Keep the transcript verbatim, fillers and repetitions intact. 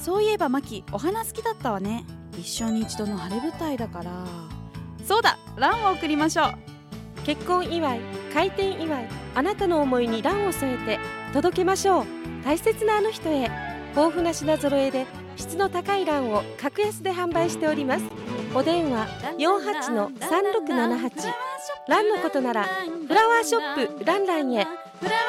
そういえばマキ、お花好きだったわね。一生に一度の晴れ舞台だから。そうだ、ランを送りましょう。 結婚祝い、開店祝い、あなたの思いにランを添えて届けましょう。大切なあの人へ。豊富な品揃えで質の高いランを格安で販売しております。お電話 よんはちのさんろくななはち。 ランのことならフラワーショップランランへ。